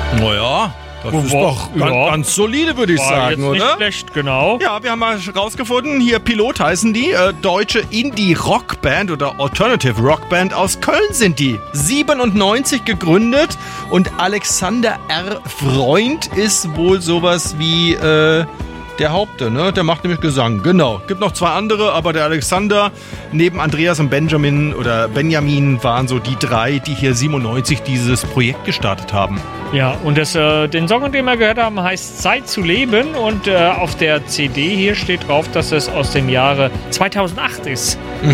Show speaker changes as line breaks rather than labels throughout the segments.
Naja, das ist doch ganz solide, würde ich sagen,
jetzt
oder?
Nicht schlecht, genau.
Ja, wir haben mal rausgefunden, hier Pilot heißen die, deutsche Indie-Rockband oder Alternative Rockband aus Köln sind die. 97 gegründet und Alexander R. Freund ist wohl sowas wie der Haupte, ne? Der macht nämlich Gesang, genau. Gibt noch 2 andere, aber der Alexander neben Andreas und Benjamin waren so die 3, die hier 97 dieses Projekt gestartet haben.
Ja, und den Song, den wir gehört haben, heißt Zeit zu leben und auf der CD hier steht drauf, dass es aus dem Jahre 2008 ist.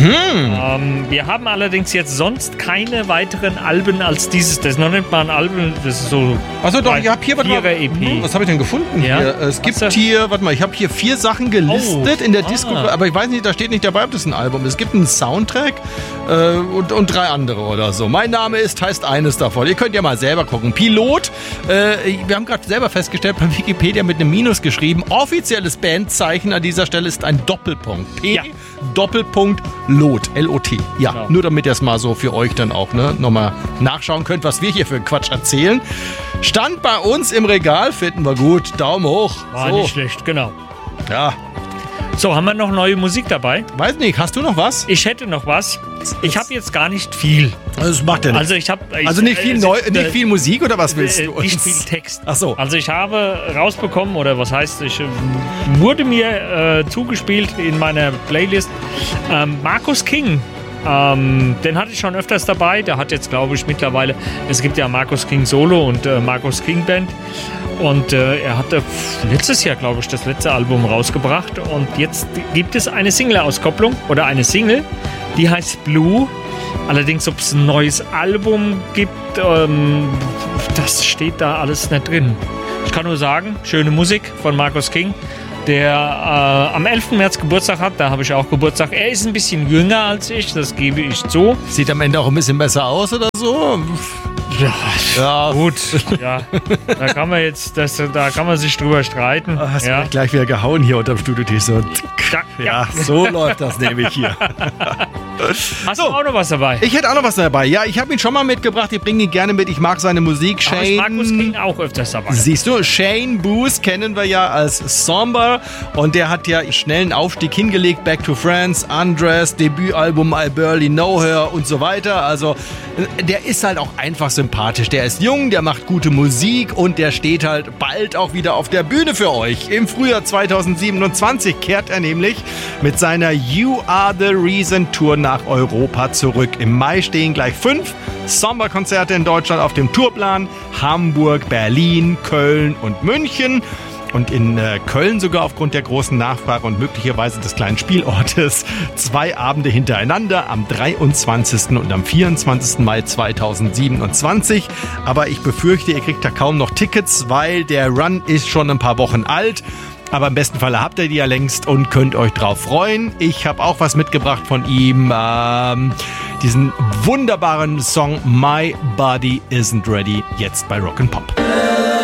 Wir haben allerdings jetzt sonst keine weiteren Alben als dieses. Das ist noch nicht mal ein Album, das ist so...
Achso, doch, ich habe hier,
EP.
Was habe ich denn gefunden
Ja?
hier? Es gibt hier, ich habe hier 4 Sachen gelistet in der Disco, aber ich weiß nicht, da steht nicht dabei, ob das ein Album ist. Es gibt einen Soundtrack und 3 andere oder so. Mein Name heißt eines davon. Ihr könnt ja mal selber gucken. Pilot, wir haben gerade selber festgestellt, bei Wikipedia mit einem Minus geschrieben. Offizielles Bandzeichen an dieser Stelle ist ein Doppelpunkt. P, Doppelpunkt, Lot, L-O-T. Ja, genau. Nur damit ihr es mal so für euch dann auch nochmal nachschauen könnt, was wir hier für Quatsch erzählen. Stand bei uns im Regal, finden wir gut. Daumen hoch.
War nicht schlecht, genau.
Ja.
So, haben wir noch neue Musik dabei?
Weiß nicht, hast du noch was?
Ich hätte noch was. Ich habe jetzt gar nicht viel.
Das macht ja nichts.
Also
nicht viel Musik oder was willst du?
Nicht viel Text.
Ach so.
Also ich habe rausbekommen, oder was heißt, wurde mir zugespielt in meiner Playlist, Marcus King. Den hatte ich schon öfters dabei. Der hat jetzt, glaube ich, mittlerweile, es gibt ja Marcus King Solo und Marcus King Band. Und er hatte letztes Jahr, glaube ich, das letzte Album rausgebracht. Und jetzt gibt es eine Single-Auskopplung oder eine Single, die heißt Blue. Allerdings, ob es ein neues Album gibt, das steht da alles nicht drin. Ich kann nur sagen, schöne Musik von Marcus King, der am 11. März Geburtstag hat. Da habe ich auch Geburtstag. Er ist ein bisschen jünger als ich, das gebe ich zu.
Sieht am Ende auch ein bisschen besser aus oder so?
Ja, gut. Ja, da kann man sich drüber streiten.
Hast du gleich wieder gehauen hier unterm Studiotisch. So. Ja, so läuft das nämlich hier.
Hast du auch noch was dabei?
Ich hätte auch noch was dabei. Ja, ich habe ihn schon mal mitgebracht. Ich bringe ihn gerne mit. Ich mag seine Musik.
Aber ich mag Marcus King auch öfters dabei.
Siehst du, Shane Booth kennen wir ja als Somber. Und der hat ja schnellen Aufstieg hingelegt. Back to France, Undressed, Debütalbum I Barely Know Her und so weiter. Also der ist halt auch einfach sympathisch. Der ist jung, der macht gute Musik und der steht halt bald auch wieder auf der Bühne für euch. Im Frühjahr 2027 kehrt er nämlich mit seiner You Are The Reason Tour nach Europa zurück. Im Mai stehen gleich 5 Sommerkonzerte in Deutschland auf dem Tourplan. Hamburg, Berlin, Köln und München. Und in Köln sogar aufgrund der großen Nachfrage und möglicherweise des kleinen Spielortes 2 Abende hintereinander am 23. und am 24. Mai 2027. Aber ich befürchte, ihr kriegt da kaum noch Tickets, weil der Run ist schon ein paar Wochen alt. Aber im besten Falle habt ihr die ja längst und könnt euch drauf freuen. Ich habe auch was mitgebracht von ihm. Diesen wunderbaren Song My Body Isn't Ready, jetzt bei Rock'n'Pop.